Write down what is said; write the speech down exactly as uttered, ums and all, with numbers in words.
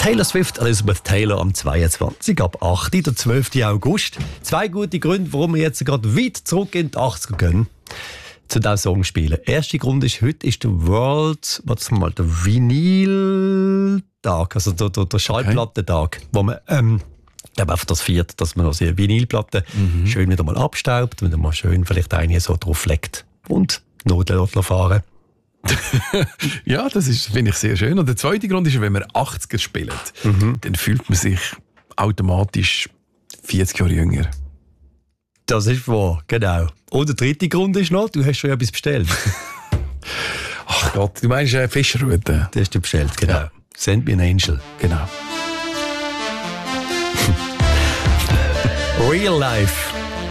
Taylor Swift, Elizabeth Taylor am zweiundzwanzigsten ab achten der zwölften August. Zwei gute Gründe, warum wir jetzt gerade weit zurück in die achtziger gehen, zu diesem Song spielen. Der erste Grund ist, heute ist der World, warte mal, der Vinyl-Tag, also der, der, der Schallplattentag, wo man ähm, einfach das feiert, dass man also Vinylplatten mhm. schön wieder mal abstaubt, wenn man mal schön vielleicht eine so drauf legt und Noten fahren. Ja, das ist, finde ich, sehr schön. Und der zweite Grund ist, wenn man achtziger spielt, mhm. dann fühlt man sich automatisch vierzig Jahre jünger. Das ist wahr, genau. Und der dritte Grund ist noch, du hast schon etwas bestellt. Ach Gott, du meinst äh, Fischrute? Das hast du bestellt, genau. Ja. Send me an angel. Genau. Real life.